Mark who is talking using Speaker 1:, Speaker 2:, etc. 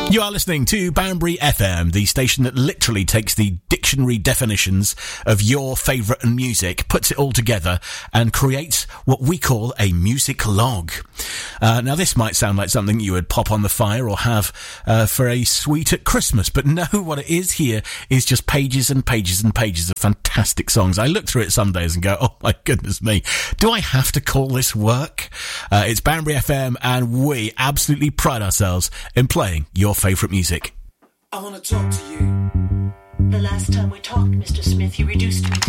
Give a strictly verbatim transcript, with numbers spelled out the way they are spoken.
Speaker 1: You are listening to Banbury F M, the station that literally takes the dictionary definitions of your favourite music, puts it all together and creates what we call a music log. Uh, now this might sound like something you would pop on the fire or have uh, for a sweet at Christmas, but no, what it is here is just pages and pages and pages of fantastic songs. I look through it some days and go, oh my goodness me, do I have to call this work? Uh, it's Banbury F M and we absolutely pride ourselves in playing your favourite music.
Speaker 2: I want to talk to you.
Speaker 3: The last time we talked, Mister Smith, you reduced me to